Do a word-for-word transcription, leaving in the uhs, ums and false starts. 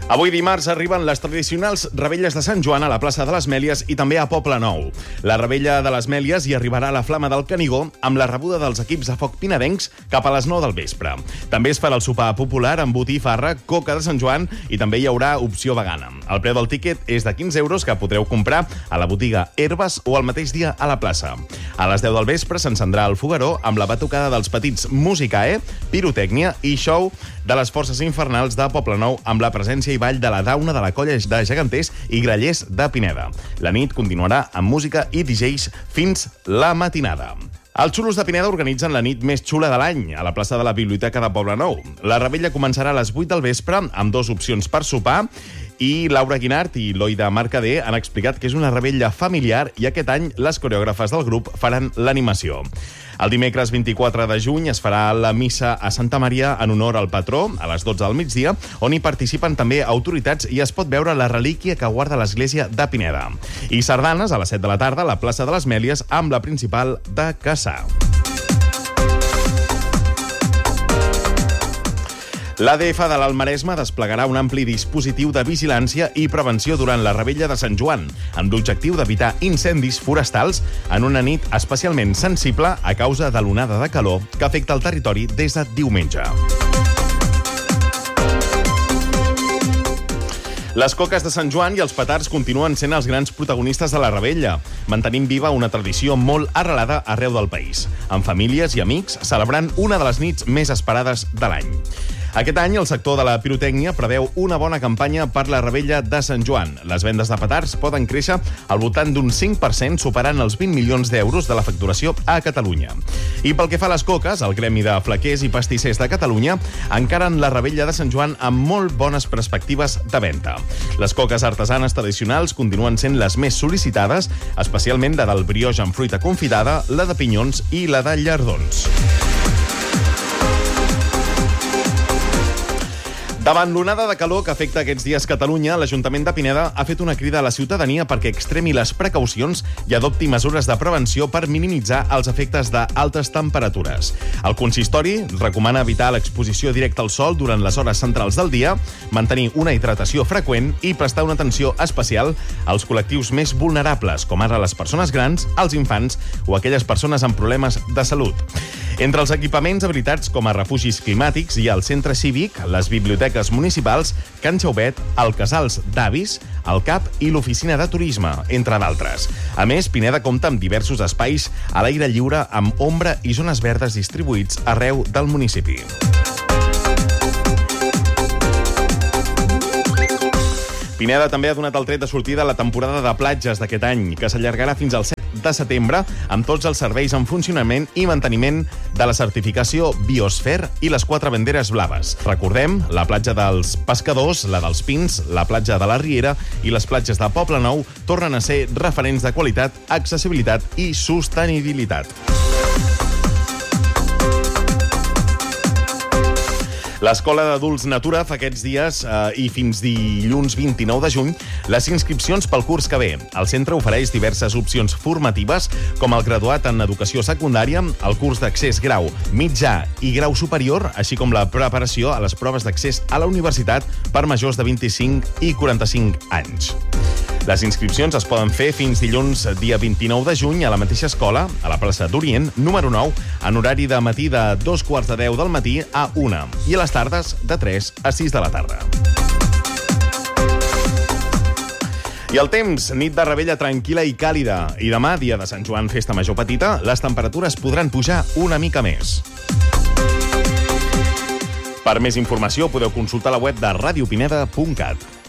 Avui dimarts arriben les tradicionals revetlles de Sant Joan a la plaça de les Mèlies i també a Poble Nou. La revetlla de les Mèlies hi arribarà la Flama del Canigó amb la rebuda dels equips de foc pinedencs cap a les nou del vespre. També es farà el sopar popular amb botifarra, coca de Sant Joan i també hi haurà opció vegana. El preu del tíquet és de quinze euros que podreu comprar a la botiga Herbes o el mateix dia a la plaça. A les deu del vespre s'encendrà el fogueró amb la batucada dels petits Musicae, pirotècnia i show de les forces infernals de Poble Nou amb la presència i ball de la dauna de la colla de geganters i grallers de Pineda. La nit continuarà amb música i D Js fins la matinada. Els xulos de Pineda organitzen la nit més xula de l'any a la plaça de la Biblioteca de Poble Nou. La revetlla començarà a les vuit del vespre amb dues opcions per sopar i Laura Guinart i Loida Mercader han explicat que és una revetlla familiar i aquest any les coreògrafes del grup faran l'animació. El dimecres vint-i-quatre de juny es farà la missa a Santa Maria en honor al patró a les dotze del migdia, on hi participen també autoritats i es pot veure la relíquia que guarda l'església de Pineda. I sardanes a les set de la tarda a la plaça de les Mèlies amb la principal de Cassà. L'A D F de l'Alt Maresme desplegarà un ampli dispositiu de vigilància i prevenció durant la revetlla de Sant Joan, amb l'objectiu d'evitar incendis forestals en una nit especialment sensible a causa de l'onada de calor que afecta el territori des de diumenge. Les coques de Sant Joan i els petards continuen sent els grans protagonistes de la revetlla, mantenint viva una tradició molt arrelada arreu del país, amb famílies i amics celebrant una de les nits més esperades de l'any. Aquest any, el sector de la pirotècnia preveu una bona campanya per la revetlla de Sant Joan. Les vendes de petards poden créixer al voltant d'un cinc per cent, superant els vint milions d'euros de la facturació a Catalunya. I pel que fa a les coques, el Gremi de Flaquers i Pastissers de Catalunya encaren la revetlla de Sant Joan amb molt bones perspectives de venda. Les coques artesanes tradicionals continuen sent les més sol·licitades, especialment la del brioix amb fruita confitada, la de pinyons i la de llardons. Davant l'onada de calor que afecta aquests dies Catalunya, l'Ajuntament de Pineda ha fet una crida a la ciutadania perquè extremi les precaucions i adopti mesures de prevenció per minimitzar els efectes d'altes temperatures. El consistori recomana evitar l'exposició directa al sol durant les hores centrals del dia, mantenir una hidratació freqüent i prestar una atenció especial als col·lectius més vulnerables, com ara les persones grans, els infants o aquelles persones amb problemes de salut. Entre els equipaments habilitats com a refugis climàtics hi ha el centre cívic, les biblioteques municipals, Can Xauvet, el Casals d'Avis, el C A P i l'Oficina de Turisme, entre d'altres. A més, Pineda compta amb diversos espais a l'aire lliure amb ombra i zones verdes distribuïts arreu del municipi. Pineda també ha donat el tret de sortida a la temporada de platges d'aquest any, que s'allargarà fins al set de setembre amb tots els serveis en funcionament i manteniment de la certificació Biosfer i les quatre banderes blaves. Recordem, la platja dels Pescadors, la dels Pins, la platja de la Riera i les platges de Poble Nou tornen a ser referents de qualitat, accessibilitat i sostenibilitat. L'Escola d'Adults Natura fa aquests dies eh, i fins dilluns vint-i-nou de juny les inscripcions pel curs que ve. El centre ofereix diverses opcions formatives com el graduat en educació secundària, el curs d'accés grau mitjà i grau superior, així com la preparació a les proves d'accés a la universitat per majors de vint-i-cinc i quaranta-cinc anys. Les inscripcions es poden fer fins dilluns dia vint-i-nou de juny a la mateixa escola, a la plaça d'Orient, número nou, en horari de matí de dos quarts de deu del matí a una i a les tardes de tres a sis de la tarda. I el temps, nit de revetlla tranquil·la i càlida. I demà, dia de Sant Joan, festa major petita, les temperatures podran pujar una mica més. Per més informació podeu consultar la web de radiopineda punt cat.